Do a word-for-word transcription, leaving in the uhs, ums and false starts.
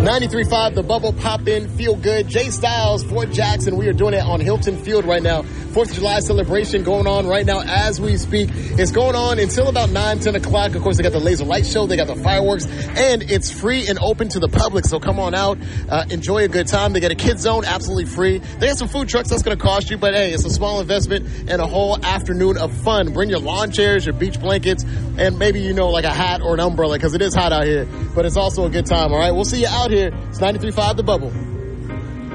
ninety-three point five, The Bubble, Pop In, Feel Good. Jay Styles, Fort Jackson. We are doing it on Hilton Field right now. fourth of July celebration going on right now as we speak. It's going on until about nine, ten o'clock. Of course, they got the laser light show. They got the fireworks. And it's free and open to the public. So come on out. Uh, enjoy a good time. They got a kids zone, absolutely free. They got some food trucks. That's going to cost you. But, hey, it's a small investment and a whole afternoon of fun. Bring your lawn chairs, your beach blankets, and maybe, you know, like a hat or an umbrella because it is hot out here. But it's also a good time, all right? We'll see you out here. It's ninety-three point five The Bubble.